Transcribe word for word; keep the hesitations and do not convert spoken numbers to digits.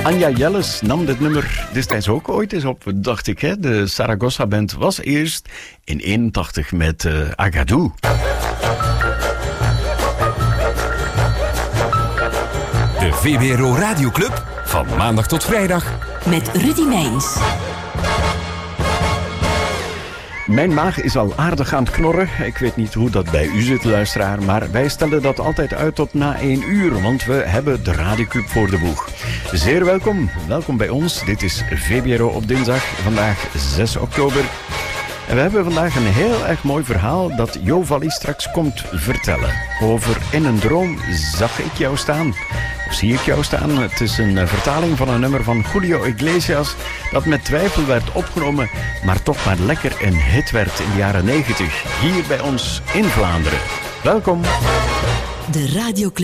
Anja Jelles nam dit nummer destijds ook ooit eens op, dacht ik. Hè? De Saragossa Band was eerst in eenentachtig met uh, Agadou. De V B R O Radioclub, van maandag tot vrijdag. Met Rudy Meijns. Mijn maag is al aardig aan het knorren. Ik weet niet hoe dat bij u zit, luisteraar. Maar wij stellen dat altijd uit tot na één uur. Want we hebben de Radioclub voor de boeg. Zeer welkom. Welkom bij ons. Dit is V B R O op dinsdag. Vandaag zes oktober. En we hebben vandaag een heel erg mooi verhaal dat Jo Valli straks komt vertellen. Over In een droom zag ik jou staan. Of zie ik jou staan. Het is een vertaling van een nummer van Julio Iglesias dat met twijfel werd opgenomen, maar toch maar lekker een hit werd in de jaren negentig. Hier bij ons in Vlaanderen. Welkom. De Radioclub.